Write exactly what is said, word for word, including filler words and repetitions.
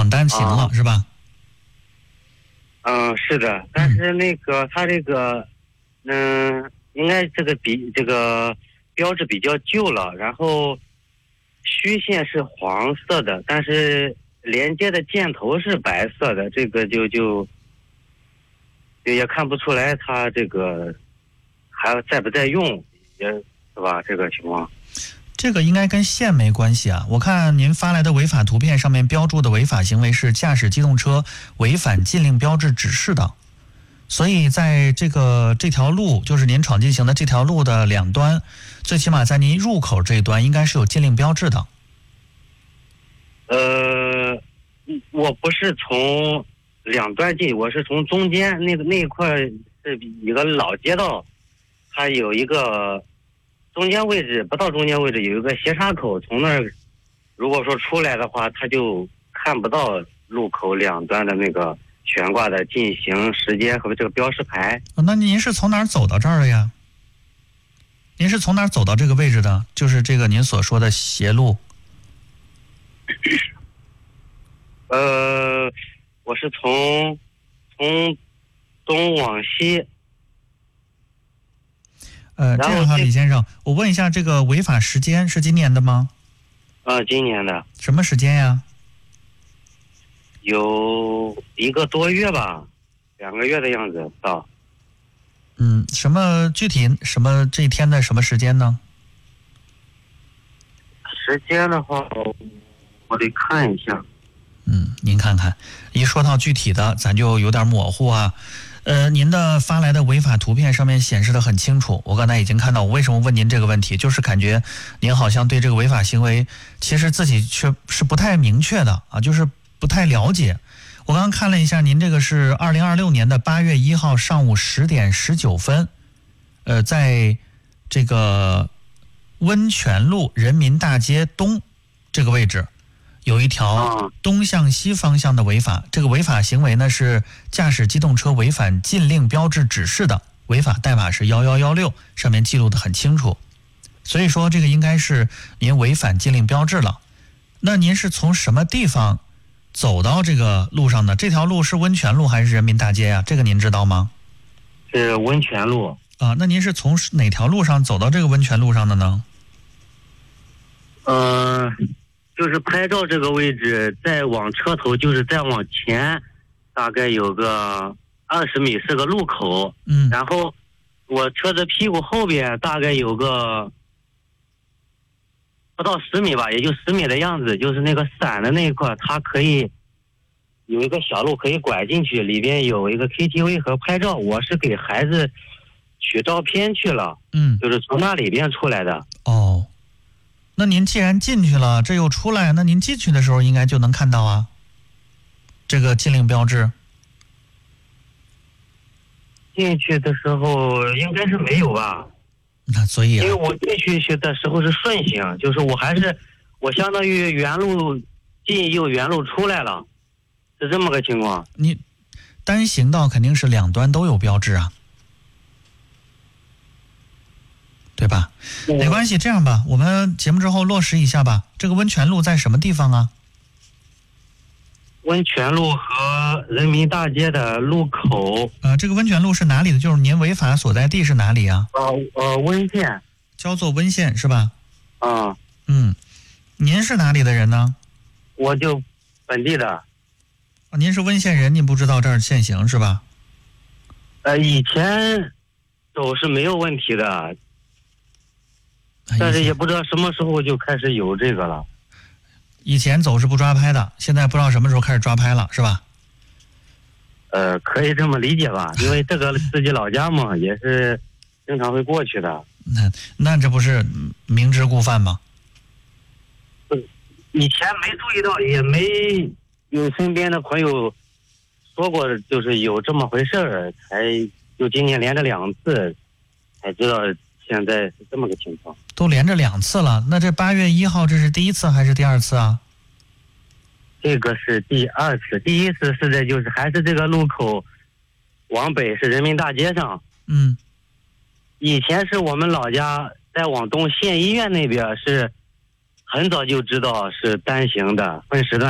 闯单行了、啊、是吧？ 嗯，是的，但是那个他这个，嗯，应该这个比这个标志比较旧了，然后虚线是黄色的，但是连接的箭头是白色的，这个就就也看不出来他这个还在不在用，也是吧？这个情况。 这个应该跟线没关系啊！我看您发来的违法图片上面标注的违法行为是驾驶机动车违反禁令标志指示的，所以在这个这条路，就是您闯进行的这条路的两端，最起码在您入口这一端应该是有禁令标志的。 呃，我不是从两端进，我是从中间那个那一块是一个老街道，它有一个。中间位置不到中间位置有一个斜插口，从那儿如果说出来的话，他就看不到路口两端的那个悬挂的进行时间和这个标识牌。 那您是从哪儿走到这儿的呀？您是从哪儿走到这个位置的？就是这个您所说的斜路。 呃，我是从从东往西。 呃，这样哈，李先生，我问一下，这个违法时间是今年的吗？ 啊、呃，今年的。 什么时间呀？ 有一个多月吧，两个月的样子到。 嗯，什么具体什么这一天的什么时间呢？ 时间的话，我得看一下。 嗯，您看看，一说到具体的，咱就有点模糊啊。呃，您的发来的违法图片上面显示的很清楚，我刚才已经看到。我为什么问您这个问题，就是感觉您好像对这个违法行为其实自己却是不太明确的啊，就是不太了解。我刚刚看了一下，您这个是二零二六年的八月一号上午十点十九分，呃，在这个温泉路人民大街东这个位置。有一条东向西方向的违法，这个违法行为呢是驾驶机动车违反禁令标志指示的，违法代码是一一一六，上面记录的很清楚。所以说这个应该是您违反禁令标志了。那您是从什么地方走到这个路上呢？这条路是温泉路还是人民大街呀？这个您知道吗？ 是温泉路啊。那您是从哪条路上走到这个温泉路上的呢？ 呃。就是拍照这个位置，再往车头，就是再往前，大概有个二十米是个路口。 嗯， 然后我车子屁股后边大概有个不到十米吧，也就十米的样子，就是那个伞的那一块，它可以有一个小路可以拐进去，里边有一个 K T V 和拍照。我是给孩子取照片去了， 嗯， 就是从那里边出来的。 哦。那您既然进去了，这又出来，那您进去的时候应该就能看到啊，这个禁令标志。 进去的时候应该是没有吧？ 那所以啊， 因为我进去的时候是顺行，就是我还是我相当于原路进又原路出来了，是这么个情况。 你单行道肯定是两端都有标志啊。对吧？没关系，这样吧，我们节目之后落实一下吧。这个温泉路在什么地方啊？ 温泉路和人民大街的路口。 呃，这个温泉路是哪里的？就是您违法所在地是哪里啊？ 呃呃，温县。 焦作温县是吧？ 啊。 嗯，您是哪里的人呢？ 我就本地的。 啊，您是温县人，您不知道这儿限行是吧？ 呃，以前走是没有问题的。但是也不知道什么时候就开始有这个了。 以前走是不抓拍的，现在不知道什么时候开始抓拍了，是吧？ 呃，可以这么理解吧，因为这个自己老家嘛，也是经常会过去的。 那那这不是明知故犯吗？ 以前没注意到，也没有身边的朋友说过，就是有这么回事儿，才就今年连着两次才知道。现在是这么个情况， 都连着两次了。那这八月一号这是第一次还是第二次啊？ 这个是第二次，第一次是在就是还是这个路口往北是人民大街上。 嗯， 以前是我们老家在往东县医院那边，是很早就知道是单行的分时段。